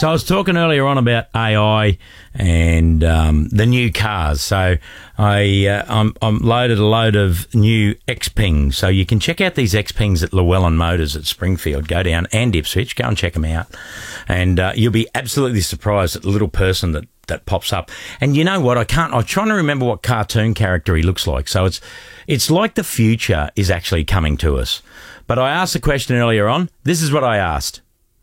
So I was talking earlier on about AI and the new cars. So I'm loaded a load of new Xpeng. So you can check out these Xpengs at Llewellyn Motors at Springfield. Go down, and Ipswich. Go and check them out. And you'll be absolutely surprised at the little person that pops up. And you know what? I'm trying to remember what cartoon character he looks like. So it's like the future is actually coming to us. But I asked a question earlier on. This is what I asked.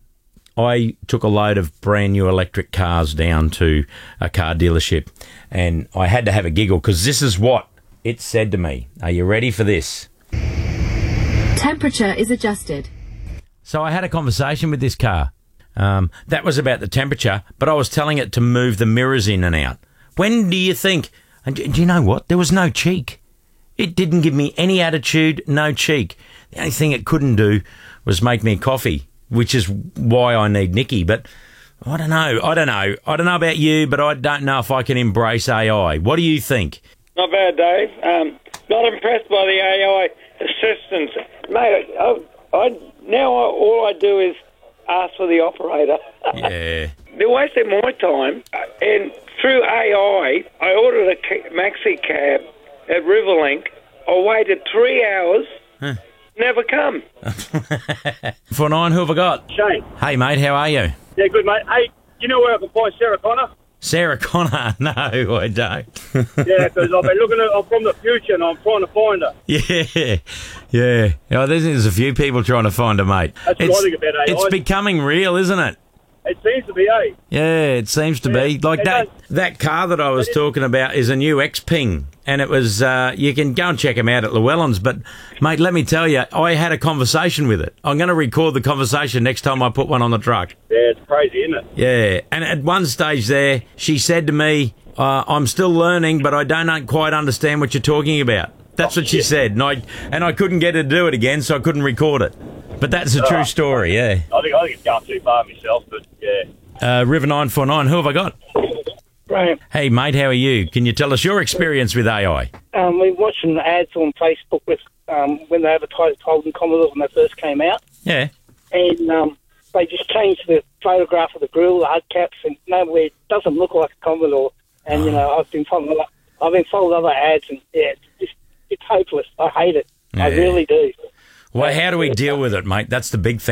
I took a load of brand new electric cars down to a car dealership, and I had to have a giggle because this is what it said to me. Are you ready for this? Temperature is adjusted. So I had a conversation with this car. That was about the temperature, but I was telling it to move the mirrors in and out. When do you think? And do you know what? There was no cheek. It didn't give me any attitude, no cheek. The only thing it couldn't do was make me a coffee, which is why I need Nikki. But I don't know. I don't know about you, but I don't know if I can embrace AI. What do you think? Not bad, Dave. Not impressed by the AI assistance. Mate, now all I do is ask for the operator. Yeah. They're wasting my time. And through AI, I ordered a maxi cab at Riverlink. I waited 3 hours. Huh. Never come. 49, who have I got? Shane. Hey, mate, how are you? Yeah, good, mate. Hey, you know where I can find Sarah Connor? Sarah Connor? No, I don't. Yeah, because I've been looking at I'm from the future and I'm trying to find her. Yeah. Oh, there's a few people trying to find her, mate. That's what I think about AI. It's becoming real, isn't it? It seems to be, eh? Yeah, it seems to be. Like that car that I was talking about is a new Xpeng, and it was, you can go and check them out at Llewellyn's, but, mate, let me tell you, I had a conversation with it. I'm going to record the conversation next time I put one on the truck. Yeah, it's crazy, isn't it? Yeah, and at one stage there, she said to me, I'm still learning, but I don't quite understand what you're talking about. That's what she said, and I couldn't get her to do it again, so I couldn't record it. But that's a true story, yeah. I think it's gone too far myself, but yeah. River 949, who have I got? Graham. Hey, mate, how are you? Can you tell us your experience with AI? We're watching ads on Facebook with when they advertised Holden Commodores when they first came out. Yeah. And they just changed the photograph of the grille, the hubcaps, and nowhere it doesn't look like a Commodore. And, you know, I've been following other ads, and, yeah, it's hopeless. I hate it. Yeah. I really do. Well, how do we deal with it, mate? That's the big thing.